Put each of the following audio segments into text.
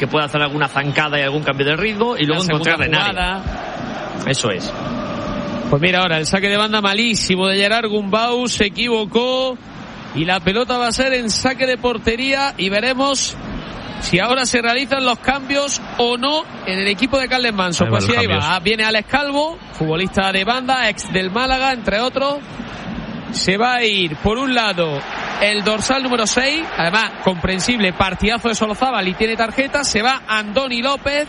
que pueda hacer alguna zancada y algún cambio de ritmo y luego encontrarla en área. Eso es. Pues mira, ahora el saque de banda malísimo de Gerard Gumbau, se equivocó y la pelota va a ser en saque de portería y veremos si ahora se realizan los cambios o no en el equipo de Carles Manso. Pues sí, ahí va. Viene Alex Calvo, futbolista de banda, ex del Málaga, entre otros. Se va a ir, por un lado, el dorsal número 6, además, comprensible, partidazo de Solozábal y tiene tarjeta. Se va Andoni López.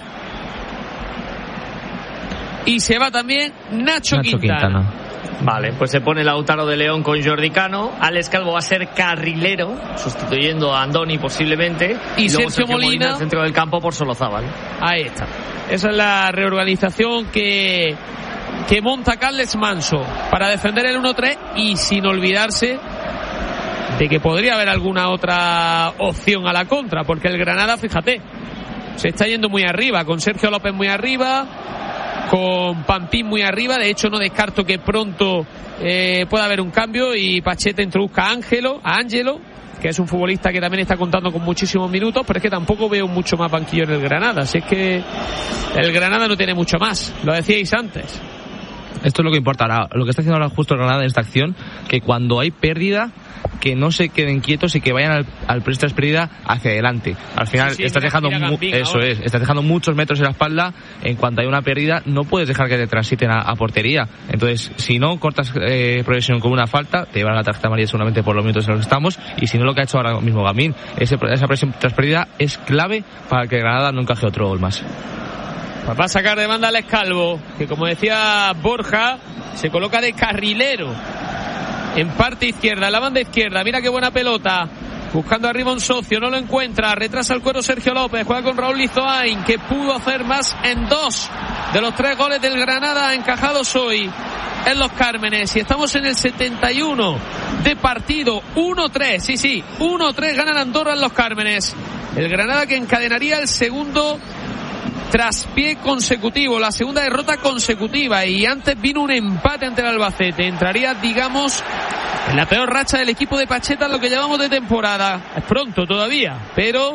Y se va también Nacho Quintana. Vale, pues se pone Lautaro de León con Jordi Cano. Alex Calvo va a ser carrilero, sustituyendo a Andoni posiblemente. Y Sergio Molina en el centro del campo por Solozábal. Ahí está. Esa es la reorganización que monta Carles Manso para defender el 1-3 y sin olvidarse de que podría haber alguna otra opción a la contra, porque el Granada, fíjate, se está yendo muy arriba, con Sergio López muy arriba, con Pampín muy arriba. De hecho, no descarto que pronto pueda haber un cambio y Pacheta introduzca a Ángelo, que es un futbolista que también está contando con muchísimos minutos, pero es que tampoco veo mucho más banquillo en el Granada. Así es que el Granada no tiene mucho más, lo decíais antes. Esto es lo que importa ahora, lo que está haciendo ahora justo el Granada en esta acción, que cuando hay pérdida, que no se queden quietos y que vayan al tras pérdida hacia adelante. Al final estás dejando estás dejando muchos metros en la espalda. En cuanto hay una pérdida, no puedes dejar que te transiten a portería. Entonces, si no cortas progresión con una falta, te llevan a la tarjeta amarilla seguramente por los minutos en los que estamos. Y si no, lo que ha hecho ahora mismo Gamín, esa presión tras pérdida es clave para que Granada no encaje otro gol más. Pues va a sacar de banda Alex Calvo, que como decía Borja, se coloca de carrilero en parte izquierda, en la banda izquierda. Mira qué buena pelota, buscando arriba un socio, no lo encuentra, retrasa el cuero Sergio López, juega con Raúl Lizoain, que pudo hacer más en 2 de los 3 goles del Granada encajados hoy en Los Cármenes. Y estamos en el 71 de partido, 1-3, sí, 1-3 ganan Andorra en Los Cármenes. El Granada que encadenaría el segundo traspié consecutivo, la segunda derrota consecutiva, y antes vino un empate ante el Albacete. Entraría, digamos, en la peor racha del equipo de Pacheta en lo que llevamos de temporada. Es pronto todavía, pero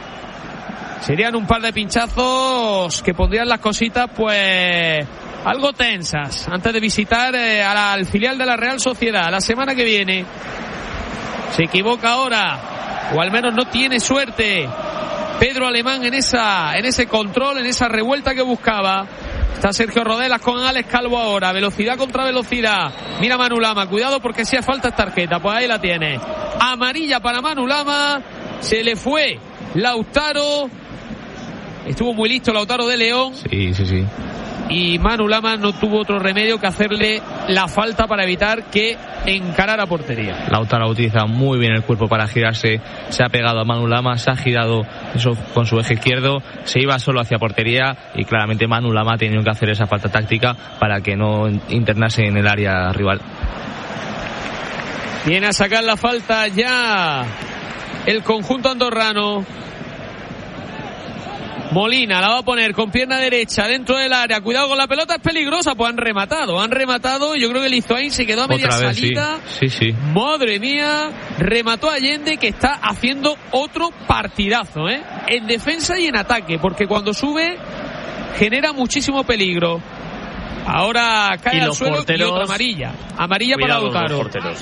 serían un par de pinchazos que pondrían las cositas pues algo tensas antes de visitar al filial de la Real Sociedad la semana que viene. Se equivoca ahora, o al menos no tiene suerte, Pedro Alemán en ese control, en esa revuelta que buscaba. Está Sergio Rodelas con Alex Calvo ahora, velocidad contra velocidad. Mira Manu Lama, cuidado porque si hace falta es tarjeta, pues ahí la tiene. Amarilla para Manu Lama, se le fue Lautaro. Estuvo muy listo Lautaro de León. Sí. Y Manu Lama no tuvo otro remedio que hacerle la falta para evitar que encarara portería. Lautaro ha utilizado muy bien el cuerpo para girarse, se ha pegado a Manu Lama, se ha girado eso con su eje izquierdo, se iba solo hacia portería y claramente Manu Lama ha tenido que hacer esa falta táctica para que no internase en el área rival. Viene a sacar la falta ya el conjunto andorrano. Molina la va a poner con pierna derecha dentro del área, cuidado con la pelota, es peligrosa. Pues han rematado, yo creo que Lizoain se quedó a media salida. Sí. Madre mía, remató Allende, que está haciendo otro partidazo, en defensa y en ataque, porque cuando sube genera muchísimo peligro. Ahora cae al suelo y otra amarilla para Lautaro.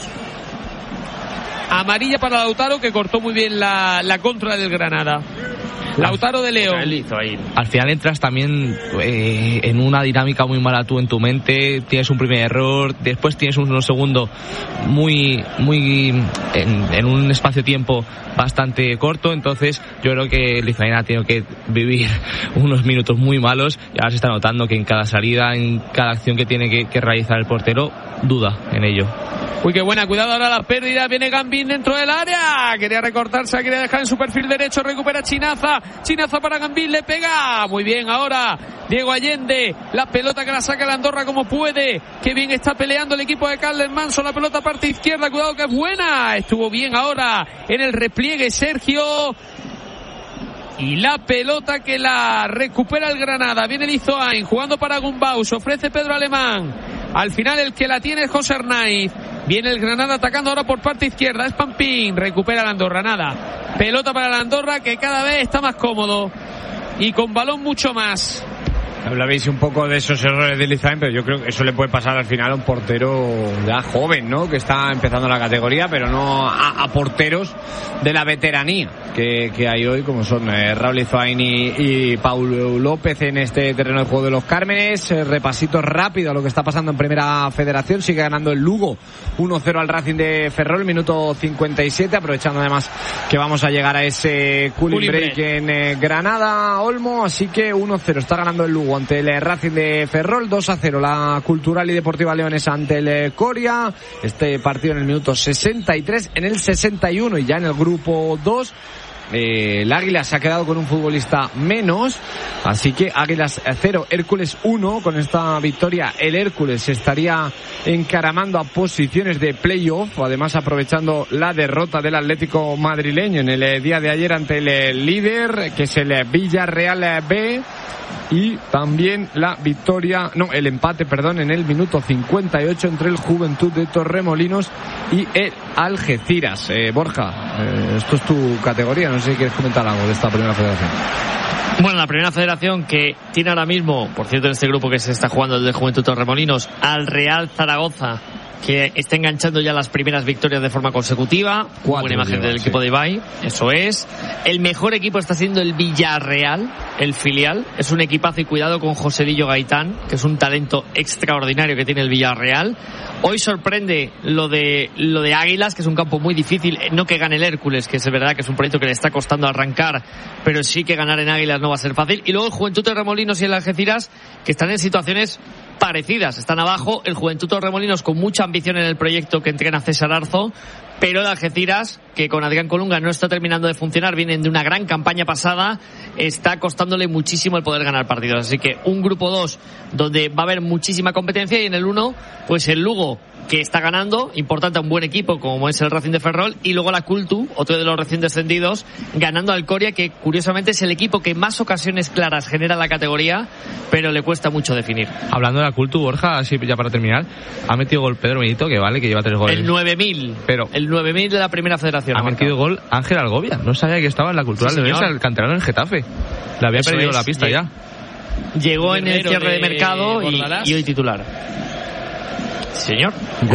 Amarilla para Lautaro, que cortó muy bien la contra del Granada. Lautaro de León. Al final entras también en una dinámica muy mala tú en tu mente. Tienes un primer error, después tienes un segundo muy en un espacio-tiempo bastante corto. Entonces yo creo que Lizoain ha tenido que vivir unos minutos muy malos y ahora se está notando que en cada salida, en cada acción que tiene que realizar el portero, duda en ello. Uy, qué buena, cuidado ahora la pérdida, viene Gambín dentro del área, quería recortarse, quería dejar en su perfil derecho, recupera Chinaza para Gambín, le pega, muy bien ahora Diego Allende, la pelota que la saca el Andorra como puede, qué bien está peleando el equipo de Carles Manso, la pelota parte izquierda, cuidado que es buena, estuvo bien ahora en el repliegue Sergio, y la pelota que la recupera el Granada, viene Lizoain, jugando para Gumbau, se ofrece Pedro Alemán, al final el que la tiene es José Arnaiz. Viene el Granada atacando ahora por parte izquierda, es Pampín, recupera la Andorra, nada. Pelota para la Andorra que cada vez está más cómodo. y con balón mucho más. Hablabais un poco de esos errores de Lizain, pero yo creo que eso le puede pasar al final a un portero ya joven, ¿no? Que está empezando la categoría, pero no a porteros de la veteranía que hay hoy, como son Raúl Lizain y Paulo López en este terreno de juego de los Cármenes. Repasito rápido a lo que está pasando en Primera Federación. Sigue ganando el Lugo 1-0 al Racing de Ferrol, minuto 57, aprovechando además que vamos a llegar a ese cooling break en Granada, Olmo, así que 1-0 está ganando el Lugo ante el Racing de Ferrol, 2-0 la Cultural y Deportiva Leonesa ante el Coria. Este partido en el minuto 63, en el 61 y ya en el grupo 2 el Águilas se ha quedado con un futbolista menos, así que Águilas 0, Hércules 1. Con esta victoria el Hércules se estaría encaramando a posiciones de playoff, además aprovechando la derrota del Atlético madrileño en el día de ayer ante el líder, que es el Villarreal B, y también el empate en el minuto 58 entre el Juventud de Torremolinos y el Algeciras. Borja, esto es tu categoría, no sé si quieres comentar algo de esta Primera Federación. Bueno, la Primera Federación, que tiene ahora mismo, por cierto, en este grupo que se está jugando el de Juventud Torremolinos, al Real Zaragoza, que está enganchando ya las primeras victorias de forma consecutiva. Buena imagen del equipo de Ibai, eso es. El mejor equipo está siendo el Villarreal, el filial. Es un equipazo, y cuidado con Joselillo Gaitán, que es un talento extraordinario que tiene el Villarreal. Hoy sorprende lo de Águilas, que es un campo muy difícil. No que gane el Hércules, que es verdad que es un proyecto que le está costando arrancar, pero sí que ganar en Águilas no va a ser fácil. Y luego el Juventud Torremolinos y el Algeciras, que están en situaciones parecidas. Están abajo, el Juventud Torremolinos con mucha ambición en el proyecto que entrena César Arzo, pero el Algeciras, que con Adrián Colunga no está terminando de funcionar, vienen de una gran campaña pasada, está costándole muchísimo el poder ganar partidos. Así que un grupo 2 donde va a haber muchísima competencia, y en el 1 pues el Lugo, que está ganando, importante a un buen equipo como es el Racing de Ferrol, y luego la Cultu, otro de los recién descendidos, ganando al Coria, que curiosamente es el equipo que más ocasiones claras genera la categoría, pero le cuesta mucho definir. Hablando de la Cultu, Borja, así ya para terminar, ha metido gol Pedro Benito, que lleva 3 goles. El 9000, pero el 9000 de la Primera Federación. Ha metido gol Ángel Algovia, no sabía que estaba en la Cultural Leonesa, el canterano en Getafe. Le había perdido la pista ya. Llegó en el cierre de mercado y hoy titular. Señor,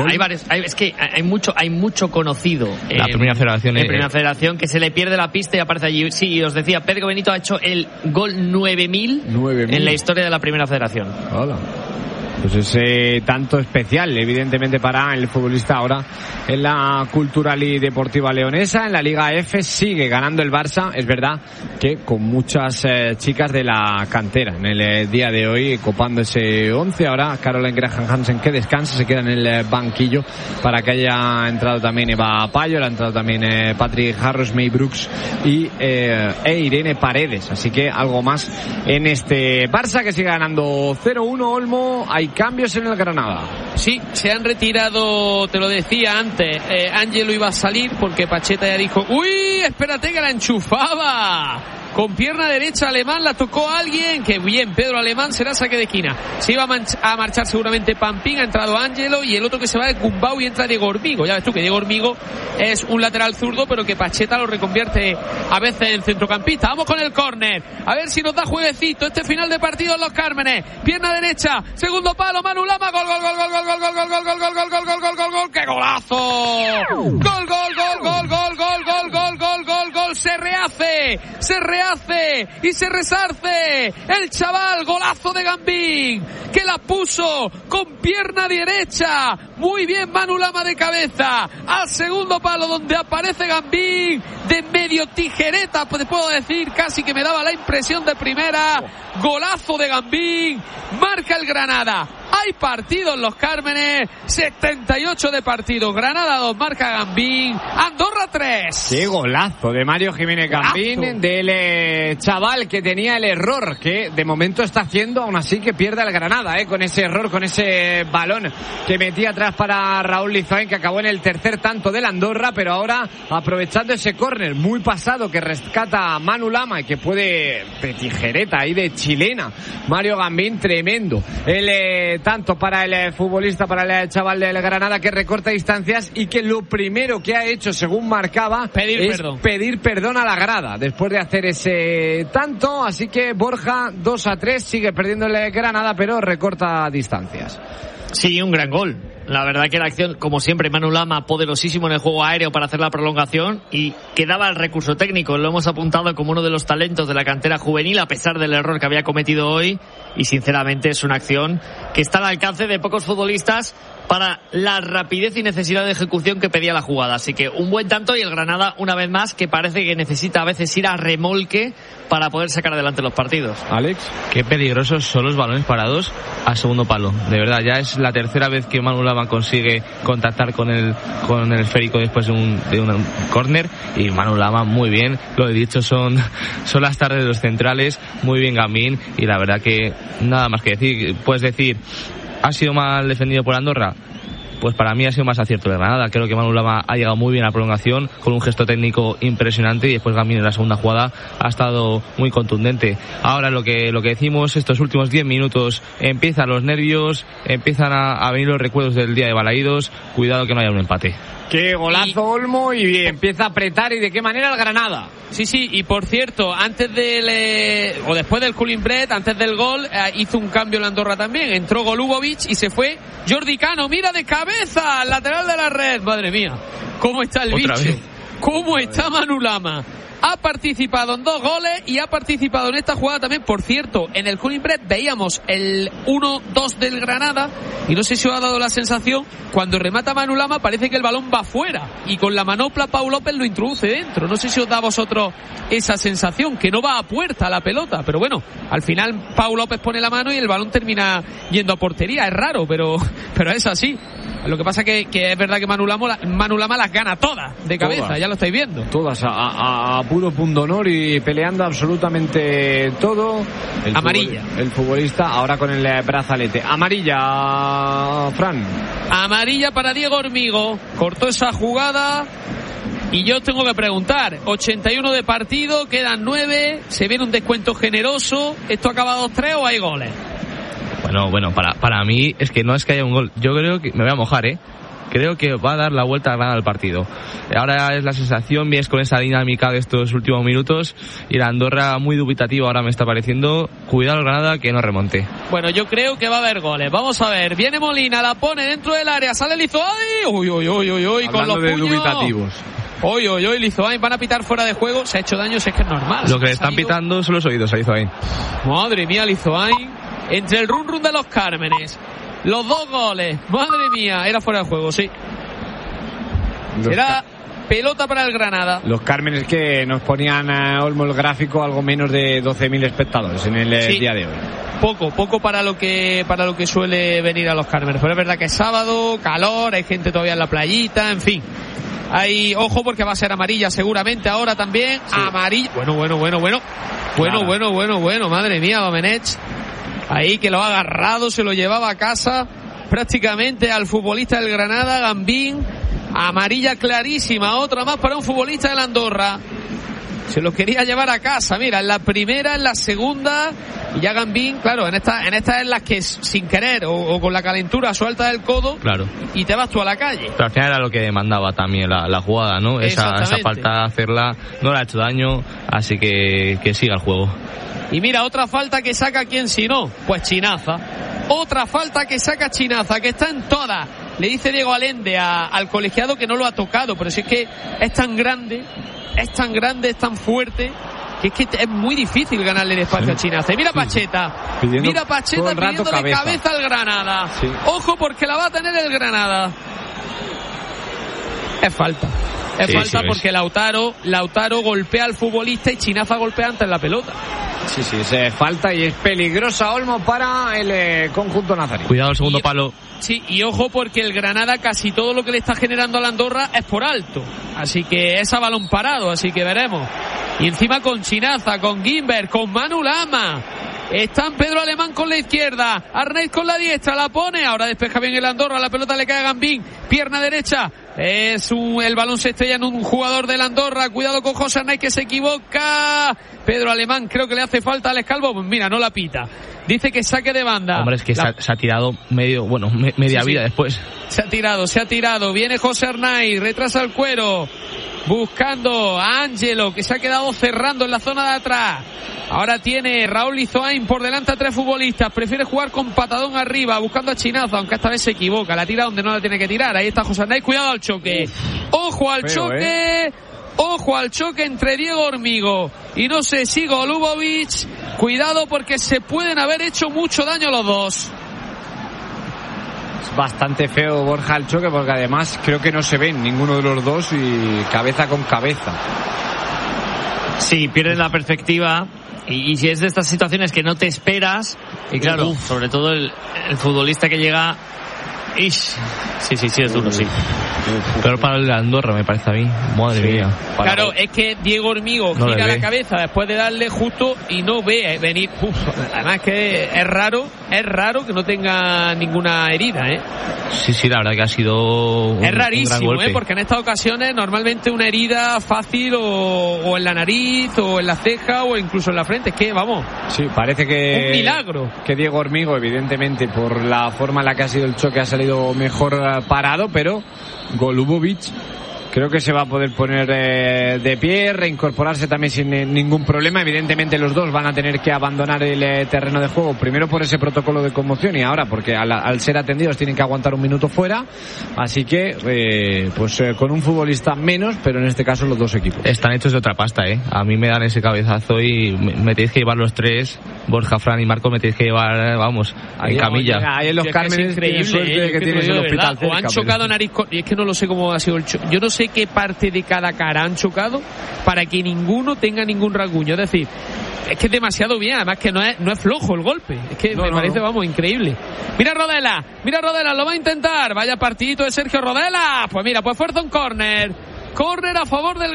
hay mucho conocido en la Primera Federación, Primera Federación, que se le pierde la pista y aparece allí. Sí, os decía, Pedro Benito ha hecho el gol 9000 en la historia de la Primera Federación. Hola. Pues ese tanto especial, evidentemente, para el futbolista ahora en la Cultural y Deportiva Leonesa. En la Liga F sigue ganando el Barça, es verdad que con muchas chicas de la cantera en el día de hoy, copando ese 11. Ahora Caroline Graham Hansen, que descansa, se queda en el banquillo para que haya entrado también Eva Payo, ha entrado también Patrick Harris, May Brooks y Irene Paredes. Así que algo más en este Barça, que sigue ganando 0-1. Olmo, hay cambios en el Granada. Sí, se han retirado, te lo decía antes, Ángelo iba a salir porque Pacheta ya dijo, uy, espérate que la enchufaba. Con pierna derecha Alemán, la tocó alguien, que bien, Pedro Alemán, será saque de esquina. Se iba a marchar seguramente Pampín, ha entrado Ángelo, y el otro que se va es Gumbau y entra Diego Hormigo. Ya ves tú que Diego Hormigo es un lateral zurdo, pero que Pacheta lo reconvierte a veces en centrocampista. Vamos con el córner, a ver si nos da jueguecito este final de partido en Los Cármenes. Pierna derecha, segundo palo, Manu Lama, gol, gol, gol, gol, gol, gol, gol, gol, gol, gol, gol, gol, gol, gol, gol, gol, gol, ¡qué golazo! Gol, gol, gol, gol, gol, gol, gol, gol, gol, gol, gol, se rehace y se resarce el chaval. Golazo de Gambín, que la puso con pierna derecha, muy bien Manu Lama de cabeza al segundo palo, donde aparece Gambín de medio tijereta, pues puedo decir, casi que me daba la impresión de primera. Golazo de Gambín, marca el Granada. Hay partido en Los Cármenes, 78 de partido, Granada 2, marca Gambín, Andorra 3. Qué golazo de Mario Jiménez Gambín, del chaval que tenía el error, que de momento está haciendo, aún así, que pierda el Granada, con ese error, con ese balón que metía atrás para Raúl Lizain, que acabó en el tercer tanto del Andorra, pero ahora aprovechando ese córner muy pasado que rescata Manu Lama y que puede de tijereta ahí de chilena Mario Gambín, tremendo el tanto para el futbolista, para el chaval del Granada, que recorta distancias y que lo primero que ha hecho, según marcaba, pedir perdón a la grada después de hacer ese tanto. Así que Borja, 2-3, sigue perdiendo el Granada, pero recorta distancias. Sí, un gran gol. La verdad que la acción, como siempre, Manu Lama poderosísimo en el juego aéreo para hacer la prolongación, y quedaba el recurso técnico. Lo hemos apuntado como uno de los talentos de la cantera juvenil, a pesar del error que había cometido hoy, y sinceramente es una acción que está al alcance de pocos futbolistas para la rapidez y necesidad de ejecución que pedía la jugada. Así que un buen tanto, y el Granada, una vez más, que parece que necesita a veces ir a remolque para poder sacar adelante los partidos. Alex, qué peligrosos son los balones parados al segundo palo. De verdad, ya es la tercera vez que Manu Lama consigue contactar con el esférico después de un córner, y Manu Lama muy bien. Lo he dicho, son las tardes de los centrales, muy bien Gambín, y la verdad que nada más que decir. Puedes decir, ¿ha sido mal defendido por Andorra? Pues para mí ha sido más acierto de Granada. Creo que Manu Lama ha llegado muy bien a la prolongación, con un gesto técnico impresionante, y después Gambín en la segunda jugada ha estado muy contundente. Ahora lo que decimos, estos últimos 10 minutos empiezan los nervios, empiezan a venir los recuerdos del día de Balaídos. Cuidado que no haya un empate. Qué golazo, Olmo, y empieza a apretar, y de qué manera el Granada. Sí, y por cierto, antes o después del cooling break, antes del gol, hizo un cambio en la Andorra también. Entró Golubovic y se fue Jordi Cano. Mira, de cabeza, al lateral de la red. Madre mía, cómo está el bicho. Cómo está Manu Lama. Ha participado en 2 goles y ha participado en esta jugada también. Por cierto, en el cooling break veíamos el 1-2 del Granada, y no sé si os ha dado la sensación, cuando remata Manu Lama parece que el balón va fuera, y con la manopla Pau López lo introduce dentro. No sé si os da a vosotros esa sensación, que no va a puerta la pelota, pero bueno, al final Pau López pone la mano y el balón termina yendo a portería. Es raro, pero es así. Lo que pasa que es verdad que Manu Lama las gana todas de cabeza, todas, ya lo estáis viendo. Todas a puro pundonor y peleando absolutamente todo. Amarilla. El futbolista ahora con el brazalete. Amarilla, Fran. Amarilla para Diego Hormigo. Cortó esa jugada. Y yo tengo que preguntar, 81 de partido, quedan 9, se viene un descuento generoso. ¿Esto acaba 2-3 o hay goles? Bueno, para mí es que no es que haya un gol. Yo creo que me voy a mojar, creo que va a dar la vuelta a Granada al partido. Ahora es la sensación, vienes con esa dinámica de estos últimos minutos, y la Andorra muy dubitativa ahora me está pareciendo. Cuidado el Granada que no remonte. Bueno, yo creo que va a haber goles. Vamos a ver, viene Molina, la pone dentro del área, sale Lizoain. Uy, con los puños. Dubitativos. Hoy Lizoain, van a pitar fuera de juego. Se ha hecho daño, si es que es normal. Lo que le están pitando son los oídos a Lizoain. Madre mía, Lizoain. Entre el run de los Cármenes, los 2 goles, madre mía, era fuera de juego, sí. Era pelota para el Granada. Los Cármenes que nos ponían Olmo el gráfico, algo menos de 12.000 espectadores en el día de hoy. Poco para lo que suele venir a los Cármenes. Pero es verdad que es sábado, calor, hay gente todavía en la playita, en fin. Ojo porque va a ser amarilla seguramente ahora también. Sí. Amarilla. Bueno, madre mía, Domenech. Ahí que lo ha agarrado, se lo llevaba a casa prácticamente al futbolista del Granada, Gambín. Amarilla clarísima, otra más para un futbolista del Andorra. Se lo quería llevar a casa, mira, en la primera, en la segunda, y ya Gambín, claro, en esta es las que sin querer o con la calentura suelta el codo, claro, y te vas tú a la calle. Pero al final era lo que demandaba también la jugada, ¿no? Esa falta, hacerla, no le ha hecho daño, así que siga el juego. Y mira, otra falta que saca, ¿quién si no? Pues Chinaza. Otra falta que saca Chinaza, que está en todas. Le dice Diego Allende al colegiado que no lo ha tocado, pero si es que es tan grande, es tan fuerte, que es que es muy difícil ganarle el espacio a Chinaza. Y mira Pacheta, pidiendo de cabeza al Granada. Sí. Ojo porque la va a tener el Granada. Es falta. Es falta porque Lautaro golpea al futbolista y Chinaza golpea antes la pelota. Sí, es falta y es peligrosa, Olmo, para el conjunto nazarí. Cuidado el segundo palo. Sí, y ojo porque el Granada casi todo lo que le está generando a la Andorra es por alto. Así que es a balón parado, así que veremos. Y encima con Chinaza, con Guimber, con Manu Lama. Están Pedro Alemán con la izquierda, Arnaiz con la diestra, la pone, ahora despeja bien el Andorra, la pelota le cae a Gambín, pierna derecha, El balón se estrella en un jugador del Andorra. Cuidado con José Arnaiz, que se equivoca. Pedro Alemán, creo que le hace falta a Alex Calvo. Pues mira, no la pita. Dice que saque de banda. Hombre, es que se ha tirado media vida después. Se ha tirado. Viene José Arnaiz, retrasa el cuero. Buscando a Ángelo, que se ha quedado cerrando en la zona de atrás. Ahora tiene Raúl Izoain por delante a 3 futbolistas. Prefiere jugar con patadón arriba, buscando a Chinazo, aunque esta vez se equivoca. La tira donde no la tiene que tirar. Ahí está José Arnaiz. Cuidado al choque. Ojo al choque. Ojo al choque entre Diego Hormigo y no sé si Golubovic. Cuidado, porque se pueden haber hecho mucho daño los dos. Es bastante feo, Borja, el choque, porque además creo que no se ven ninguno de los dos y cabeza con cabeza. Sí, pierden la perspectiva. Y si es de estas situaciones que no te esperas, y claro, sobre todo el futbolista que llega. Sí, es duro, sí. Pero para el Andorra, me parece a mí. Madre mía. Claro, es que Diego Hormigo gira la cabeza después de darle justo y no ve venir. Además que es raro que no tenga ninguna herida, ¿eh? Sí, la verdad que ha sido es rarísimo, un porque en estas ocasiones normalmente una herida fácil o en la nariz o en la ceja o incluso en la frente. Es que, vamos. Sí, parece que un milagro. Que Diego Hormigo, evidentemente, por la forma en la que ha sido el choque, ha salido mejor parado, pero Golubovic creo que se va a poder poner de pie, reincorporarse también sin ningún problema. Evidentemente los dos van a tener que abandonar el terreno de juego, primero por ese protocolo de conmoción y ahora porque al ser atendidos tienen que aguantar un minuto fuera. Así que con un futbolista menos, pero en este caso los dos equipos están hechos de otra pasta, a mí me dan ese cabezazo y me tenéis que llevar los tres, Borja, Fran y Marco, me tenéis que llevar, vamos, en camilla. Ahí en los Cármenes tienen suerte que tienes el hospital cerca, o han chocado nariz y es que no lo sé cómo ha sido el choque. Yo no sé qué parte de cada cara han chocado para que ninguno tenga ningún rasguño. Es decir, es que es demasiado bien, además que no es flojo el golpe. Es que me parece, vamos, increíble. Mira Rodela, lo va a intentar. Vaya partidito de Sergio Rodela. Pues mira, fuerza un córner a favor del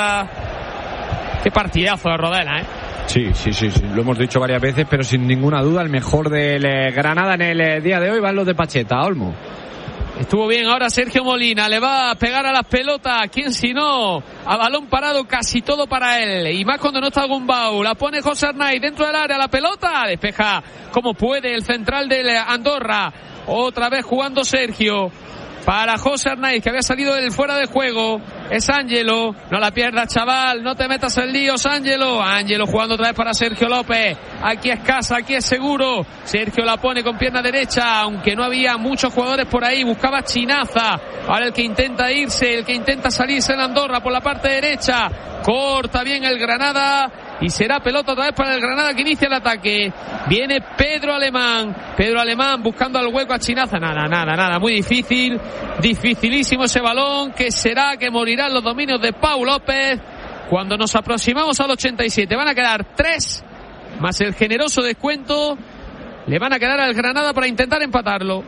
Granada. Qué partidazo de Rodela, Sí, lo hemos dicho varias veces, pero sin ninguna duda el mejor del Granada en el día de hoy van los de Pacheta, Olmo. Estuvo bien ahora Sergio Molina, le va a pegar a las pelotas, ¿quién si no? A balón parado, casi todo para él, y más cuando no está Gumbau. La pone José Arnaiz dentro del área, la pelota, despeja como puede el central del Andorra. Otra vez jugando Sergio para José Arnaiz, que había salido del fuera de juego. Es Ángelo, no la pierdas, chaval, no te metas en líos, Ángelo jugando otra vez para Sergio López. Aquí es casa, aquí es seguro. Sergio la pone con pierna derecha, aunque no había muchos jugadores por ahí, buscaba Chinaza. Ahora el que intenta irse, el que intenta salirse en Andorra por la parte derecha. Corta bien el Granada y será pelota otra vez para el Granada, que inicia el ataque. Viene Pedro Alemán buscando al hueco a Chinaza. Nada, muy difícil, dificilísimo ese balón, que será que morirán los dominios de Pau López. Cuando nos aproximamos al 87 van a quedar 3 más el generoso descuento, le van a quedar al Granada para intentar empatarlo.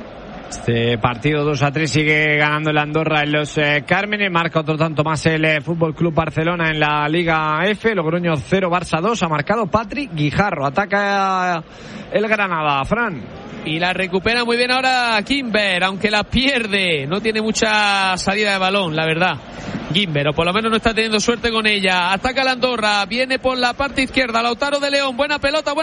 Este partido 2-3 sigue ganando el Andorra en los Cármenes. Marca otro tanto más el Fútbol Club Barcelona en la Liga F. Logroño 0, Barça 2. Ha marcado Patrick Guijarro. Ataca el Granada, Fran. Y la recupera muy bien ahora Gimber, aunque la pierde. No tiene mucha salida de balón, la verdad. Gimber, o por lo menos no está teniendo suerte con ella. Ataca el Andorra, viene por la parte izquierda Lautaro de León. Buena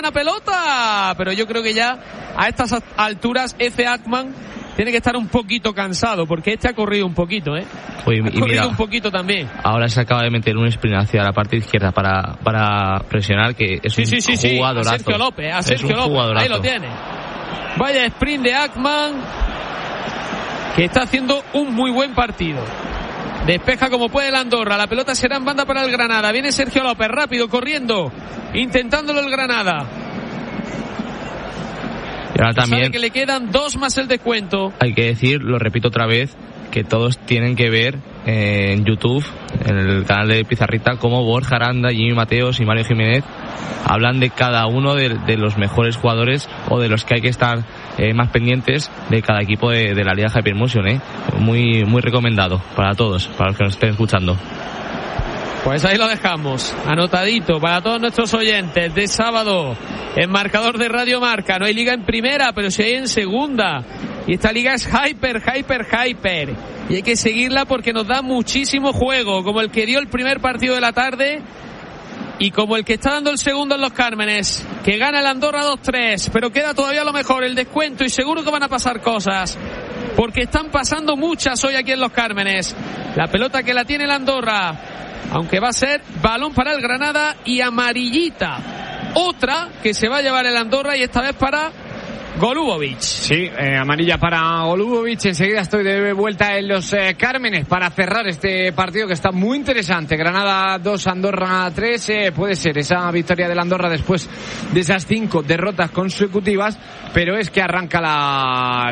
pelota. Pero yo creo que ya a estas alturas Efe Akman tiene que estar un poquito cansado, porque ha corrido un poquito, Ha corrido un poquito también. Ahora se acaba de meter un sprint hacia la parte izquierda para presionar, que es un jugadorazo. A Sergio López, ahí lo tiene. Vaya sprint de Akman, que está haciendo un muy buen partido. Despeja como puede el Andorra. La pelota será en banda para el Granada. Viene Sergio López rápido, corriendo, intentándolo el Granada. Y ahora también sabe que le quedan 2 más el descuento. Hay que decir, lo repito otra vez, que todos tienen que ver en YouTube, en el canal de Pizarrita, cómo Borja Aranda, Jimmy Mateos y Mario Jiménez hablan de cada uno de los mejores jugadores o de los que hay que estar más pendientes de cada equipo de la Liga Hypermotion. Muy recomendado para todos, para los que nos estén escuchando. Pues ahí lo dejamos, anotadito para todos nuestros oyentes de sábado. En marcador de Radio Marca, no hay liga en primera, pero sí hay en segunda. Y esta liga es hyper. Y hay que seguirla porque nos da muchísimo juego, como el que dio el primer partido de la tarde y como el que está dando el segundo en Los Cármenes, que gana el Andorra 2-3, pero queda todavía lo mejor, el descuento, y seguro que van a pasar cosas, porque están pasando muchas hoy aquí en Los Cármenes. La pelota que la tiene el Andorra, aunque va a ser balón para el Granada y amarillita. Otra que se va a llevar el Andorra, y esta vez para Golubovic. Sí, amarilla para Golubovic. Enseguida estoy de vuelta en Los Cármenes para cerrar este partido que está muy interesante. Granada 2, Andorra 3. Puede ser esa victoria del Andorra después de esas 5 derrotas consecutivas, pero es que arranca la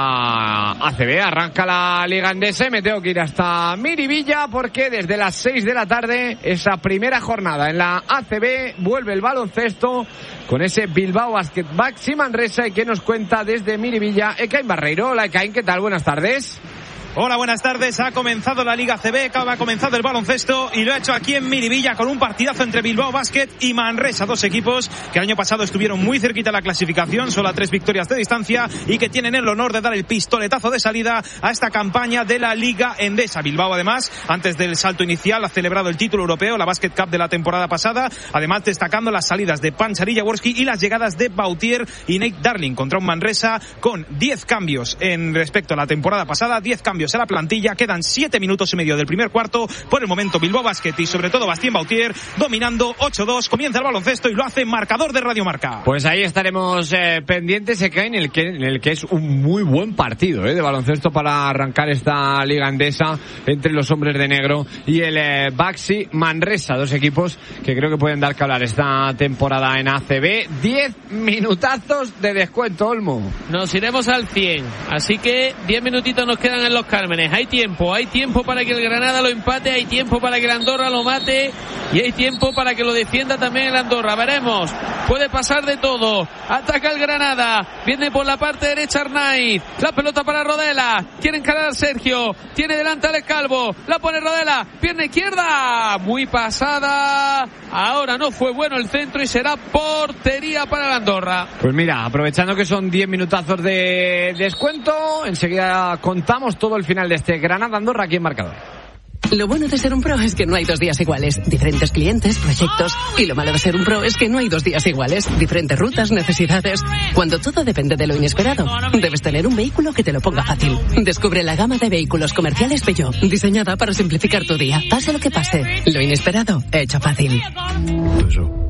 Liga ACB, arranca la Liga Endesa, y me tengo que ir hasta Miribilla porque desde las 6 de la tarde, esa primera jornada en la ACB, vuelve el baloncesto con ese Bilbao Basket Baxi Manresa. Y que nos cuenta desde Miribilla Ekain Barreiro. Hola Ekain, ¿qué tal? Buenas tardes. Hola, buenas tardes. Ha comenzado la Liga CB, ha comenzado el baloncesto y lo ha hecho aquí en Miribilla con un partidazo entre Bilbao Basket y Manresa, dos equipos que el año pasado estuvieron muy cerquita de la clasificación, solo a 3 victorias de distancia, y que tienen el honor de dar el pistoletazo de salida a esta campaña de la Liga Endesa. Bilbao, además, antes del salto inicial, ha celebrado el título europeo, la Basket Cup de la temporada pasada, además destacando las salidas de Panchari Jaworski y las llegadas de Bautier y Nate Darling contra un Manresa con 10 cambios en respecto a la temporada pasada, 10 cambios a la plantilla. Quedan 7 minutos y medio del primer cuarto. Por el momento Bilbao Basket y sobre todo Bastien Bautier dominando 8-2. Comienza el baloncesto y lo hace marcador de Radio Marca. Pues ahí estaremos pendientes, en el que es un muy buen partido de baloncesto para arrancar esta Liga Endesa entre los hombres de negro y el Baxi Manresa, dos equipos que creo que pueden dar que hablar esta temporada en ACB. 10 minutazos de descuento, Olmo. Nos iremos al 100, así que 10 minutitos nos quedan en Los Cármenes. Hay tiempo para que el Granada lo empate, hay tiempo para que el Andorra lo mate y hay tiempo para que lo defienda también el Andorra. Veremos, puede pasar de todo. Ataca el Granada, viene por la parte derecha Arnaiz, la pelota para Rodela, quiere encarar a Sergio, tiene delante al Calvo, la pone Rodela, pierna izquierda, muy pasada, ahora no fue bueno el centro y será portería para el Andorra. Pues mira, aprovechando que son 10 minutazos de descuento, enseguida contamos todo el final de este Granada-Andorra aquí en Marcador. Lo bueno de ser un pro es que no hay 2 días iguales. Diferentes clientes, proyectos. Y lo malo de ser un pro es que no hay 2 días iguales. Diferentes rutas, necesidades. Cuando todo depende de lo inesperado, debes tener un vehículo que te lo ponga fácil. Descubre la gama de vehículos comerciales Peugeot, diseñada para simplificar tu día. Pase lo que pase, lo inesperado, hecho fácil.